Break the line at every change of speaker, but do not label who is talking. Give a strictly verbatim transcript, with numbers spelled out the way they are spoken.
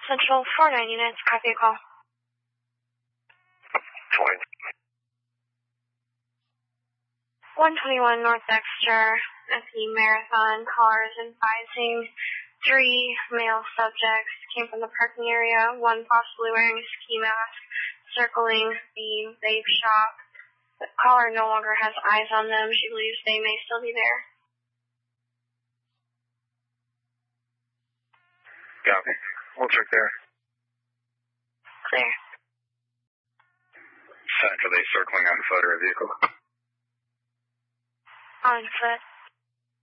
Central four nine units, copy a call.
twenty.
one twenty-one North Dexter at the Marathon. Caller is advising three male subjects came from the parking area, one possibly wearing a ski mask, circling the vape shop. The caller no longer has eyes on them. She believes they may still be there.
Copy. We'll check there.
Clear.
Central, they circling on foot or a vehicle?
On foot.